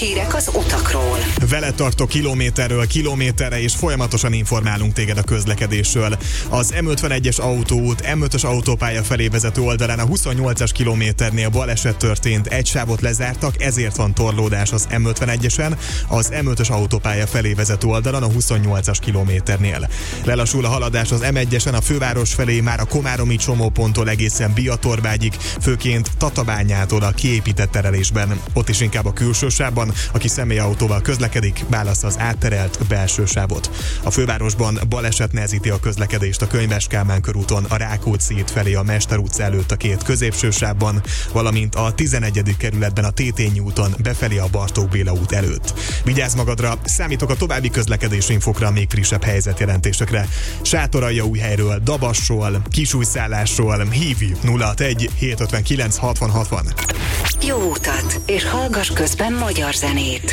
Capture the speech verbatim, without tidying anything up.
hírek az utakról. Vele tartok kilométerről kilométerre, és folyamatosan informálunk téged a közlekedésről. Az M ötvenegyes autóút, M ötös autópálya felé vezető oldalán a huszonnyolcas kilométernél baleset történt, egy sávot lezártak, ezért van torlódás az M ötvenegyesen, az M ötös autópálya felé vezető oldalon a huszonnyolcas kilométernél. Lelassul a haladás az M egyesen a főváros felé, már a komáromi csomóponttól egészen Biatorbágyig, főként Tatabányától a kiépített terelésben. Ott is inkább a külső sávban, aki személyautóval közlekedik, válassza az átterelt belső sávot. A fővárosban baleset nehezíti a közlekedést a Könyves Kálmán körúton, a Rákóczi híd felé a Mester utca előtt a két középső sávban, valamint a tizenegyedik kerületben a Tétényi úton befelé a Bartók Béla út előtt. Vigyázz magadra, számítok a további közlekedési infokra, még frissebb helyzetjelentésekre. Sátoraljaújhelyről, Dabasról, Kisújszállásról hívj nulla hatvanegy hétszázötvenkilenc hatvan hatvan. Jó utat, és hallgass közben magyar zenét.